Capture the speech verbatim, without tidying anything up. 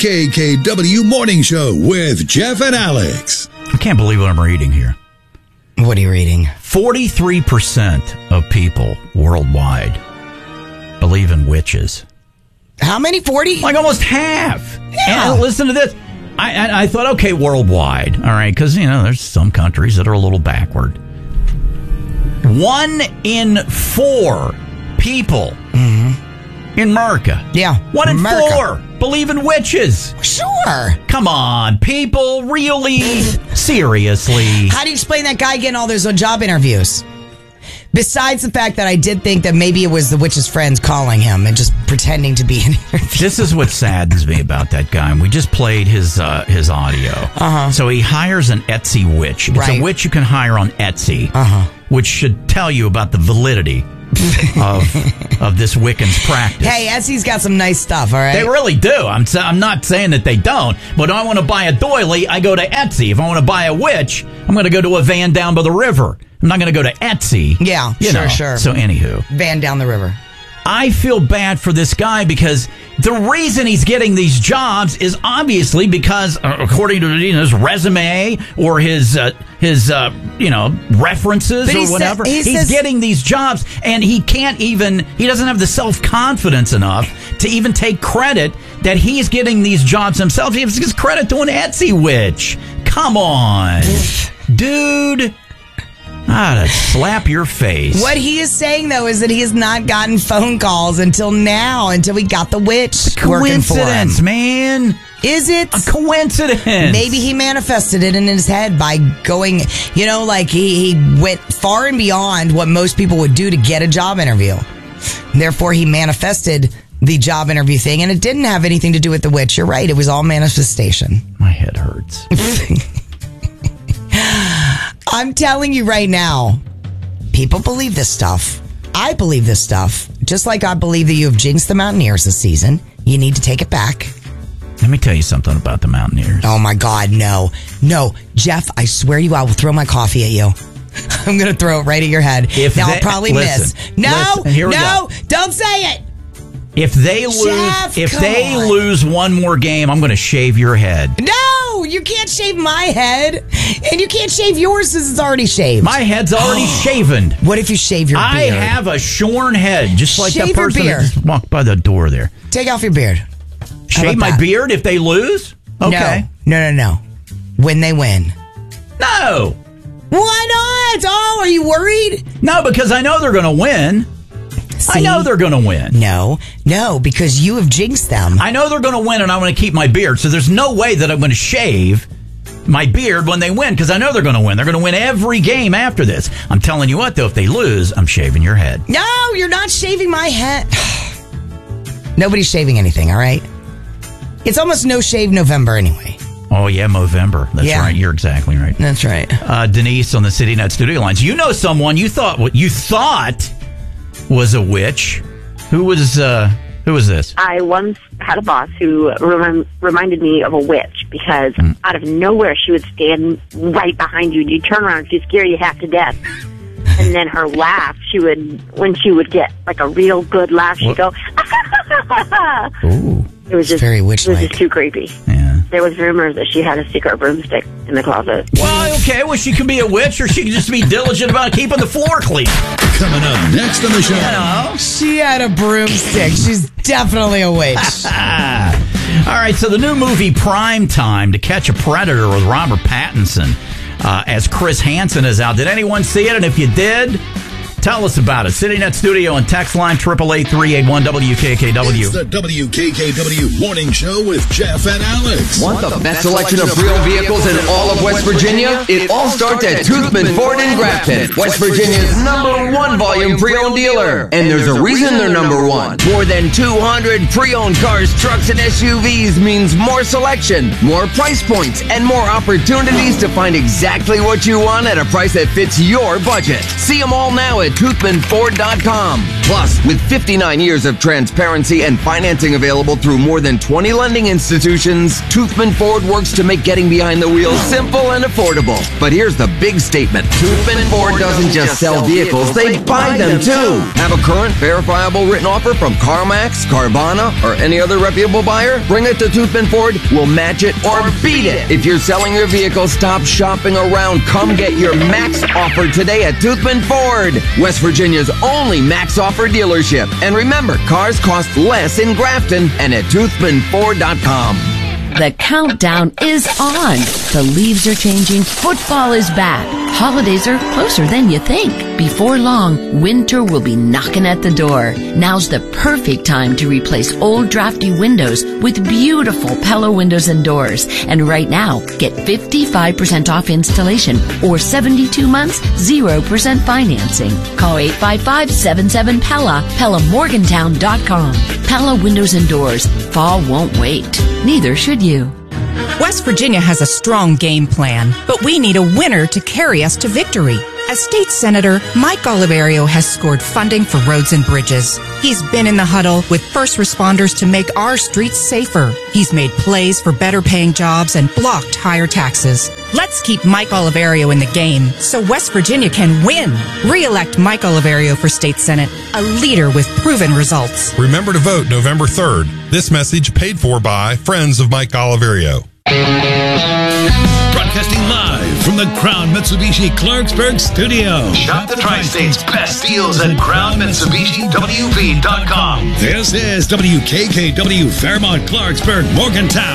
K K W Morning Show with Jeff and Alex. I can't believe what I'm reading here. What are you reading? forty-three percent of people worldwide believe in witches. How many? forty? Like almost half. Yeah. And listen to this. I, I, I thought, okay, worldwide. All right, because, you know, there's some countries that are a little backward. One in four people mm-hmm. in America. Yeah. One in America. four believe in witches. Sure. Come on, people. Really? Seriously. How do you explain that guy getting all those job interviews? Besides the fact that I did think that maybe it was the witch's friends calling him and just pretending to be an interview. This is what saddens me about that guy. And we just played his uh, his audio. Uh-huh. So he hires an Etsy witch. It's right. a witch you can hire on Etsy, uh-huh. which should tell you about the validity of of this Wiccan's practice. Hey, Etsy's got some nice stuff, all right? They really do. I'm I'm not saying that they don't, but if I want to buy a doily, I go to Etsy. If I want to buy a witch, I'm going to go to a van down by the river. I'm not going to go to Etsy. Yeah, you sure, know. sure. So anywho. Van down the river. I feel bad for this guy because the reason he's getting these jobs is obviously because, uh, according to you know, his resume or his uh, his uh, you know references But or he whatever, sa- he he's says- getting these jobs, and he can't even. He doesn't have the self confidence enough to even take credit that he's getting these jobs himself. He gives credit to an Etsy witch. Come on, dude. Ah, to slap your face. What he is saying, though, is that he has not gotten phone calls until now, until we got the witch working for him. Coincidence, man. Is it? A coincidence. Maybe he manifested it in his head by going, you know, like he, he went far and beyond what most people would do to get a job interview. Therefore, he manifested the job interview thing, and it didn't have anything to do with the witch. You're right. It was all manifestation. My head hurts. I'm telling you right now, people believe this stuff. I believe this stuff. Just like I believe that you have jinxed the Mountaineers this season. You need to take it back. Let me tell you something about the Mountaineers. Oh, my God, no. No, Jeff, I swear you, I will throw my coffee at you. I'm going to throw it right at your head. If now, they, I'll probably listen, miss. No, listen, here we no, go. don't say it. If they lose, Jeff, if come they on. lose one more game, I'm going to shave your head. No, you can't shave my head. And you can't shave yours since it's already shaved. My head's already shaven. What if you shave your I beard? have a shorn head, just like Shave that your person that beard. just walked by the door there. Take off your beard. How Shave about my that? beard if they lose? Okay. No, no, no, no. When they win. No. Why not? Oh, are you worried? No, because I know they're going to win. See? I know they're going to win. No, no, because you have jinxed them. I know they're going to win, and I'm going to keep my beard. So there's no way that I'm going to shave my beard when they win, because I know they're going to win. They're going to win every game after this. I'm telling you what, though, if they lose, I'm shaving your head. No, you're not shaving my head. Nobody's shaving anything, all right? It's almost no shave November anyway. Oh, yeah, Movember. That's Yeah. right. You're exactly right. That's right. Uh, Denise on the CityNet studio lines. You know someone you thought what you thought was a witch. Who was uh, who was this? I once had a boss who rem- reminded me of a witch because mm. out of nowhere she would stand right behind you and you'd turn around and she'd scare you half to death. And then her laugh, she would, when she would get like a real good laugh, she'd go, Ooh. It was just, very it was witch-like. just too creepy. Yeah. There was rumors that she had a secret broomstick in the closet. Well, okay. Well, she could be a witch, or she could just be diligent about keeping the floor clean. Coming up next on the show. You know? She had a broomstick. She's definitely a witch. All right, so the new movie Prime Time, To Catch a Predator with Robert Pattinson uh, as Chris Hansen is out. Did anyone see it? And if you did, tell us about it. CityNet Studio and text line eight eight eight, three eight one, W K K W. It's the W K K W Morning Show with Jeff and Alex. Want the best selection of pre-owned vehicles in all of West Virginia? It all starts at Toothman Ford in Grafton, West Virginia's number one volume pre-owned dealer. And there's a reason they're number one. More than two hundred pre-owned cars, trucks, and S U Vs means more selection, more price points, and more opportunities to find exactly what you want at a price that fits your budget. See them all now at at toothman ford dot com. Plus, with fifty-nine years of transparency and financing available through more than twenty lending institutions, Toothman Ford works to make getting behind the wheel simple and affordable. But here's the big statement. Toothman Ford doesn't just sell vehicles, they buy them too. Have a current, verifiable written offer from CarMax, Carvana, or any other reputable buyer? Bring it to Toothman Ford. We'll match it or beat it. If you're selling your vehicle, stop shopping around. Come get your max offer today at Toothman Ford, West Virginia's only max offer dealership. And remember, cars cost less in Grafton and at toothman ford dot com. The countdown is on. The leaves are changing. Football is back. Holidays are closer than you think. Before long, winter will be knocking at the door. Now's the perfect time to replace old drafty windows with beautiful Pella windows and doors. And right now, get fifty-five percent off installation or seventy-two months, zero percent financing. Call eight five five, seven seven, P E L L A, Pella Morgantown dot com. Pella Windows and Doors. Fall won't wait. Neither should you. West Virginia has a strong game plan, but we need a winner to carry us to victory. As state senator, Mike Oliverio has scored funding for roads and bridges. He's been in the huddle with first responders to make our streets safer. He's made plays for better paying jobs and blocked higher taxes. Let's keep Mike Oliverio in the game so West Virginia can win. Re-elect Mike Oliverio for state senate, a leader with proven results. Remember to vote November third. This message paid for by Friends of Mike Oliverio. Broadcasting live from the Crown Mitsubishi Clarksburg studio. Shop the Tri-State's best deals at Crown Mitsubishi W V dot com. This is W K K W Fairmont Clarksburg Morgantown.